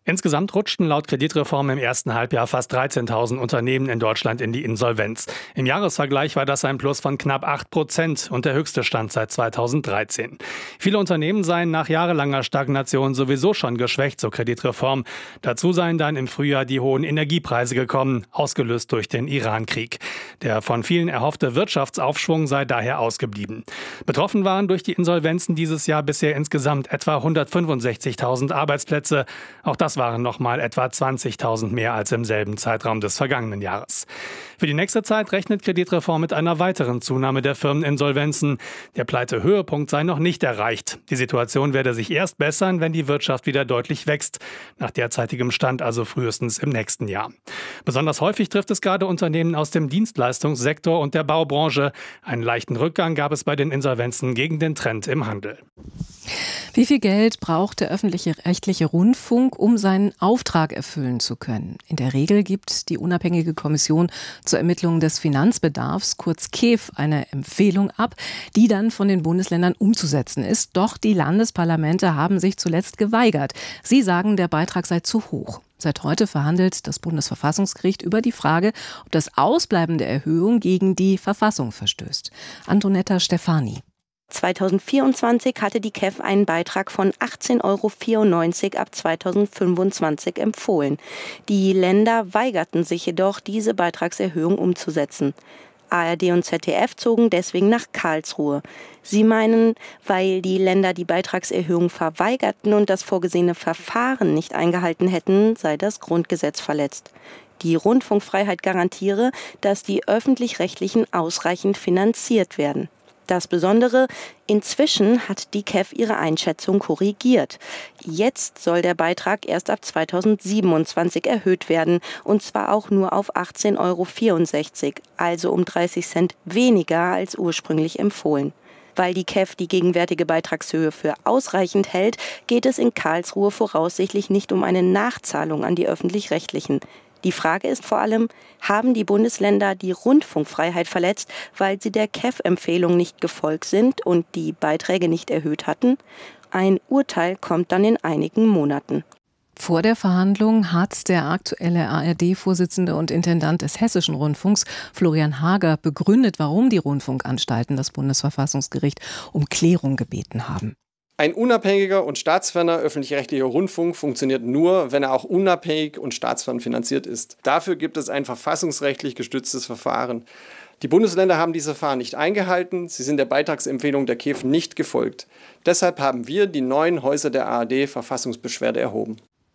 Insgesamt rutschten laut Kreditreform im ersten Halbjahr fast 13.000 Unternehmen in Deutschland in die Insolvenz. Im Jahresvergleich war das ein Plus von knapp 8% und der höchste Stand seit 2013. Viele Unternehmen seien nach jahrelanger Stagnation sowieso schon geschwächt zur Kreditreform. Dazu seien dann im Frühjahr die hohen Energiepreise gekommen, ausgelöst durch den Iran-Krieg. Der von vielen erhoffte Wirtschaftsaufschwung sei daher ausgeblieben. Betroffen waren durch die Insolvenzen dieses Jahr bisher insgesamt etwa 165.000 Arbeitsplätze. Auch das waren nochmal etwa 20.000 mehr als im selben Zeitraum des vergangenen Jahres. Für die nächste Zeit rechnet Kreditreform mit einer weiteren Zunahme der Firmeninsolvenzen. Der Pleitehöhepunkt sei noch nicht erreicht. Die Situation werde sich erst bessern, wenn die Wirtschaft wieder deutlich wächst. Nach derzeitigem Stand also frühestens im nächsten Jahr. Besonders häufig trifft es gerade Unternehmen aus dem Dienstleistungssektor und der Baubranche. Einen leichten Rückgang gab es bei den Insolvenzen gegen den Trend im Handel. Wie viel Geld braucht der öffentlich-rechtliche Rundfunk, um seinen Auftrag erfüllen zu können? In der Regel gibt die unabhängige Kommission zur Ermittlung des Finanzbedarfs, kurz KEF, eine Empfehlung ab, die dann von den Bundesländern umzusetzen ist. Doch die Landesparlamente haben sich zuletzt geweigert. Sie sagen, der Beitrag sei zu hoch. Seit heute verhandelt das Bundesverfassungsgericht über die Frage, ob das Ausbleiben der Erhöhung gegen die Verfassung verstößt. Antonetta Stefani. 2024 hatte die KEF einen Beitrag von 18,94 € ab 2025 empfohlen. Die Länder weigerten sich jedoch, diese Beitragserhöhung umzusetzen. ARD und ZDF zogen deswegen nach Karlsruhe. Sie meinen, weil die Länder die Beitragserhöhung verweigerten und das vorgesehene Verfahren nicht eingehalten hätten, sei das Grundgesetz verletzt. Die Rundfunkfreiheit garantiere, dass die öffentlich-rechtlichen ausreichend finanziert werden. Das Besondere, inzwischen hat die KEF ihre Einschätzung korrigiert. Jetzt soll der Beitrag erst ab 2027 erhöht werden, und zwar auch nur auf 18,64 €, also um 30 Cent weniger als ursprünglich empfohlen. Weil die KEF die gegenwärtige Beitragshöhe für ausreichend hält, geht es in Karlsruhe voraussichtlich nicht um eine Nachzahlung an die Öffentlich-Rechtlichen. Die Frage ist vor allem, haben die Bundesländer die Rundfunkfreiheit verletzt, weil sie der KEF-Empfehlung nicht gefolgt sind und die Beiträge nicht erhöht hatten? Ein Urteil kommt dann in einigen Monaten. Vor der Verhandlung hat der aktuelle ARD-Vorsitzende und Intendant des Hessischen Rundfunks, Florian Hager, begründet, warum die Rundfunkanstalten das Bundesverfassungsgericht um Klärung gebeten haben. Ein unabhängiger und staatsferner öffentlich-rechtlicher Rundfunk funktioniert nur, wenn er auch unabhängig und staatsfern finanziert ist. Dafür gibt es ein verfassungsrechtlich gestütztes Verfahren. Die Bundesländer haben dieses Verfahren nicht eingehalten, sie sind der Beitragsempfehlung der KEF nicht gefolgt. Deshalb haben wir die 9 Häuser der ARD Verfassungsbeschwerde erhoben.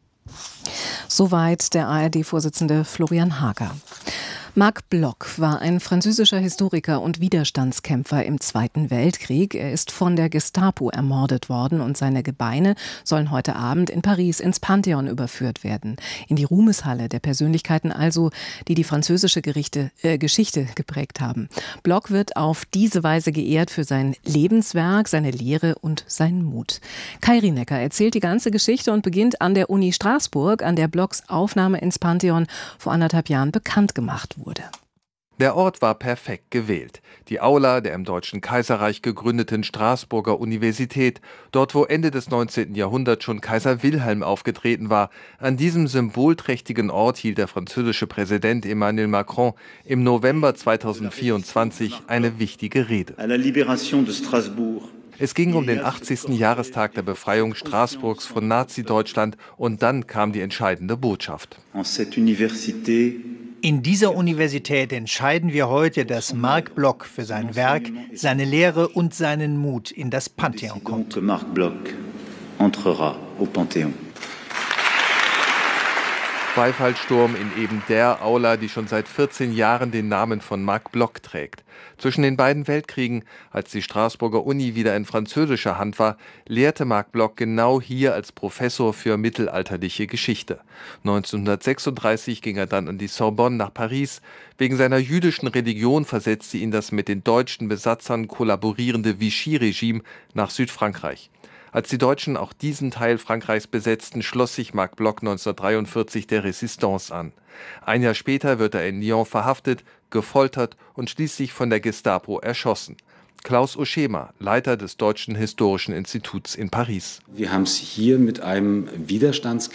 Soweit der ARD-Vorsitzende Florian Hager. Marc Bloch war ein französischer Historiker und Widerstandskämpfer im Zweiten Weltkrieg. Er ist von der Gestapo ermordet worden und seine Gebeine sollen heute Abend in Paris ins Pantheon überführt werden. In die Ruhmeshalle der Persönlichkeiten also, die die französische Geschichte geprägt haben. Bloch wird auf diese Weise geehrt für sein Lebenswerk, seine Lehre und seinen Mut. Kai Rienecker erzählt die ganze Geschichte und beginnt an der Uni Straßburg, an der Blochs Aufnahme ins Pantheon vor 1,5 Jahren bekannt gemacht wurde. Der Ort war perfekt gewählt. Die Aula der im Deutschen Kaiserreich gegründeten Straßburger Universität, dort wo Ende des 19. Jahrhunderts schon Kaiser Wilhelm aufgetreten war. An diesem symbolträchtigen Ort hielt der französische Präsident Emmanuel Macron im November 2024 eine wichtige Rede. Es ging um den 80. Jahrestag der Befreiung Straßburgs von Nazi-Deutschland und dann kam die entscheidende Botschaft. In dieser Universität entscheiden wir heute, dass Marc Bloch für sein Werk, seine Lehre und seinen Mut in das Pantheon kommt. Marc Bloch entrera au Panthéon. Beifallssturm in eben der Aula, die schon seit 14 Jahren den Namen von Marc Bloch trägt. Zwischen den beiden Weltkriegen, als die Straßburger Uni wieder in französischer Hand war, lehrte Marc Bloch genau hier als Professor für mittelalterliche Geschichte. 1936 ging er dann an die Sorbonne nach Paris. Wegen seiner jüdischen Religion versetzte ihn das mit den deutschen Besatzern kollaborierende Vichy-Regime nach Südfrankreich. Als die Deutschen auch diesen Teil Frankreichs besetzten, schloss sich Marc Bloch 1943 der Resistance an. Ein Jahr später wird er in Lyon verhaftet, gefoltert und schließlich von der Gestapo erschossen. Klaus Oschema, Leiter des Deutschen Historischen Instituts in Paris. Wir haben es hier mit einem